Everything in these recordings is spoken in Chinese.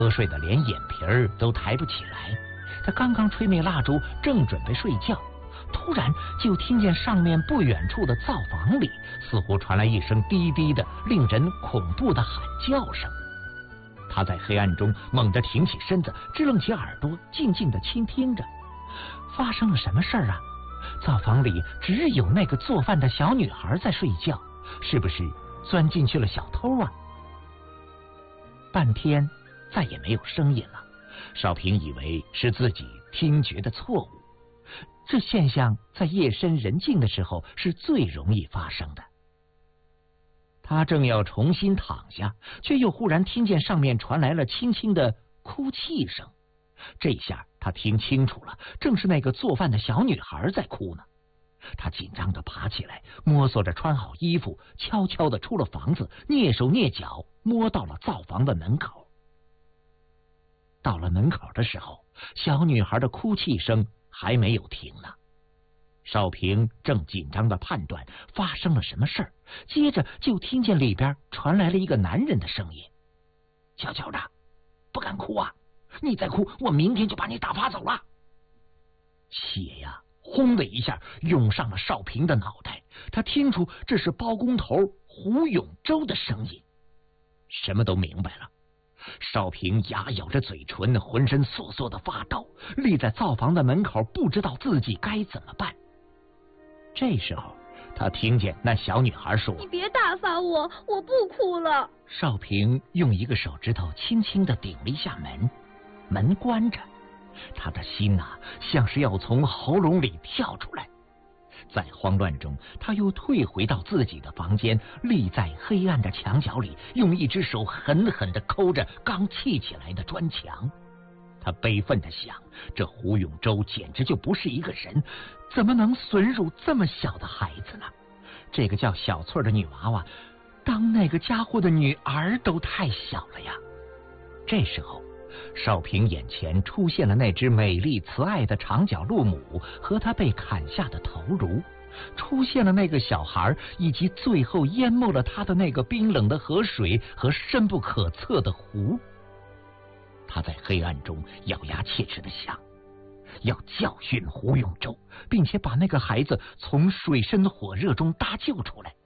睡得连眼皮儿都抬不起来。他刚刚吹灭蜡烛，正准备睡觉，突然就听见上面不远处的灶房里似乎传来一声低低的、令人恐怖的喊叫声。他在黑暗中猛地挺起身子，支棱起耳朵，静静地倾听着。发生了什么事儿啊？灶房里只有那个做饭的小女孩在睡觉，是不是钻进去了小偷啊？半天再也没有声音了，少平以为是自己听觉的错误。这现象在夜深人静的时候是最容易发生的。他正要重新躺下，却又忽然听见上面传来了轻轻的哭泣声。这下他听清楚了，正是那个做饭的小女孩在哭呢。他紧张地爬起来，摸索着穿好衣服，悄悄地出了房子，蹑手蹑脚摸到了灶房的门口。到了门口的时候，小女孩的哭泣声还没有停呢。少平正紧张地判断发生了什么事儿，接着就听见里边传来了一个男人的声音：“悄悄的，不敢哭啊！你再哭，我明天就把你打发走了。”血呀，轰的一下涌上了少平的脑袋。他听出这是包工头胡永洲的声音，什么都明白了。少平牙咬着嘴唇，浑身瑟瑟的发抖，立在灶房的门口，不知道自己该怎么办。这时候他听见那小女孩说：“ 你别打发我，我不哭了。” 少平用一个手指头轻轻地顶了一下门，门关着，他的心啊，像是要从喉咙里跳出来。在慌乱中，他又退回到自己的房间，立在黑暗的墙角里，用一只手狠狠地抠着刚砌起来的砖墙。他悲愤地想，这胡永洲简直就不是一个人，怎么能损辱这么小的孩子呢？这个叫小翠的女娃娃，当那个家伙的女儿都太小了呀。这时候少平眼前出现了那只美丽慈爱的长角鹿母和她被砍下的头颅，出现了那个小孩，以及最后淹没了他的那个冰冷的河水和深不可测的湖。他在黑暗中咬牙切齿地想，要教训胡永洲，并且把那个孩子从水深火热中搭救出来。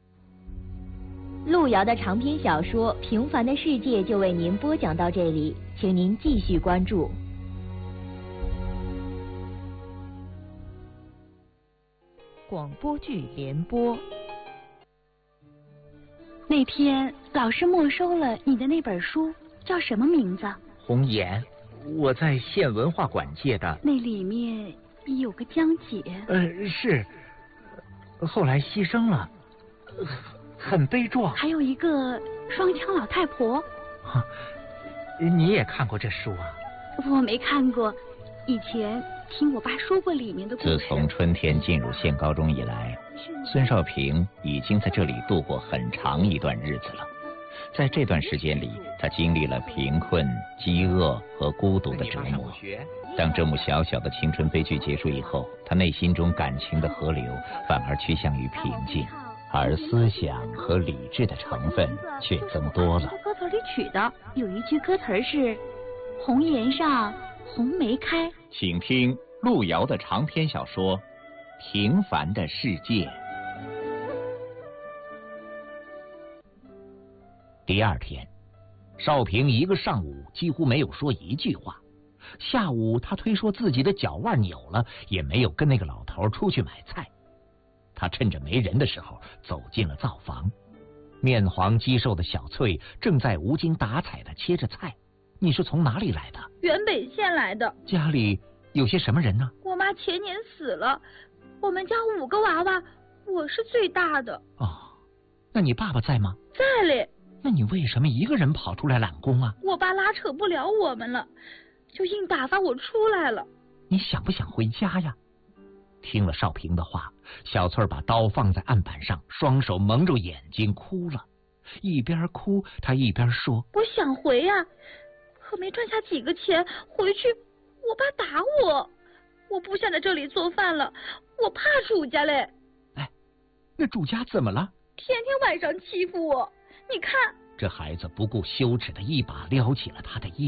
路遥的长篇小说《平凡的世界》就为您播讲到这里，请您继续关注。 广播剧联播。 那天老师没收了你的那本书，叫什么名字？ 红颜，我在县文化馆借的。 那里面有个江姐。 是，后来牺牲了，很悲壮。 还有一个双枪老太婆。 你也看过这书啊？ 我没看过，以前听我爸说过里面的故事。 自从春天进入县高中以来，孙少平已经在这里度过很长一段日子了。在这段时间里，他经历了贫困、饥饿和孤独的折磨。当这幕小小的青春悲剧结束以后，他内心中感情的河流反而趋向于平静，而思想和理智的成分却增多了。 歌词里取的有一句歌词是“红颜上红梅开”。 请听路遥的长篇小说《平凡的世界》。 第二天，少平一个上午几乎没有说一句话。下午他推说自己的脚腕扭了，也没有跟那个老头出去买菜。他趁着没人的时候走进了灶房，面黄肌瘦的小翠正在无精打采地切着菜。你是从哪里来的？ 原北县来的。 家里有些什么人呢？ 我妈前年死了，我们家5个娃娃，我是最大的。 哦，那你爸爸在吗？ 在嘞。 那你为什么一个人跑出来揽工啊？ 我爸拉扯不了我们了，就硬打发我出来了。 你想不想回家呀？听了少平的话，小翠把刀放在案板上，双手蒙住眼睛哭了。一边哭，她一边说：“ 我想回呀，可没赚下几个钱，回去我爸打我，我不想在这里做饭了，我怕主家嘞。” 哎，那主家怎么了？ 天天晚上欺负我，你看。 这孩子不顾羞耻的一把撩起了他的衣